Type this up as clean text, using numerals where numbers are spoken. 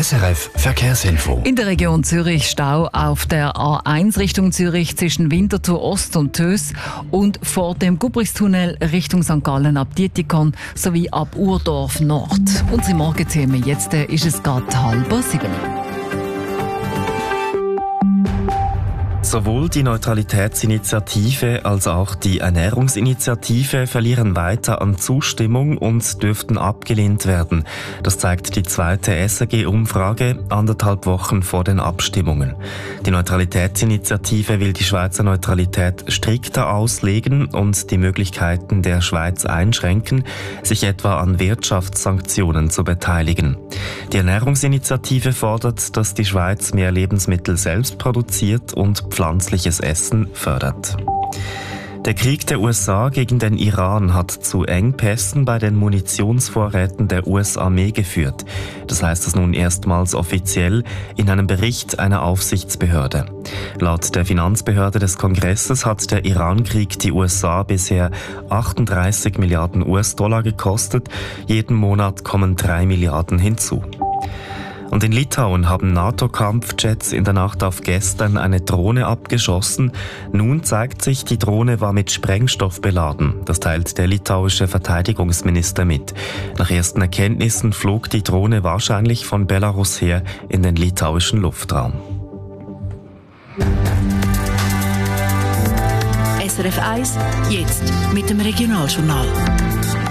SRF Verkehrsinfo. In der Region Zürich Stau auf der A1 Richtung Zürich zwischen Winterthur Ost und Töss und vor dem Gubristunnel Richtung St. Gallen ab Dietikon sowie ab Urdorf Nord. Unsere Morgenthemen, jetzt ist es gerade 6:30. Sowohl die Neutralitätsinitiative als auch die Ernährungsinitiative verlieren weiter an Zustimmung und dürften abgelehnt werden. Das zeigt die zweite SRG-Umfrage 1,5 Wochen vor den Abstimmungen. Die Neutralitätsinitiative will die Schweizer Neutralität strikter auslegen und die Möglichkeiten der Schweiz einschränken, sich etwa an Wirtschaftssanktionen zu beteiligen. Die Ernährungsinitiative fordert, dass die Schweiz mehr Lebensmittel selbst produziert und pflanzliches Essen fördert. Der Krieg der USA gegen den Iran hat zu Engpässen bei den Munitionsvorräten der US-Armee geführt. Das heißt es nun erstmals offiziell in einem Bericht einer Aufsichtsbehörde. Laut der Finanzbehörde des Kongresses hat der Iran-Krieg die USA bisher 38 Milliarden US-Dollar gekostet. Jeden Monat kommen 3 Milliarden hinzu. Und in Litauen haben NATO-Kampfjets in der Nacht auf gestern eine Drohne abgeschossen. Nun zeigt sich, die Drohne war mit Sprengstoff beladen. Das teilt der litauische Verteidigungsminister mit. Nach ersten Erkenntnissen flog die Drohne wahrscheinlich von Belarus her in den litauischen Luftraum. SRF 1, jetzt mit dem Regionaljournal.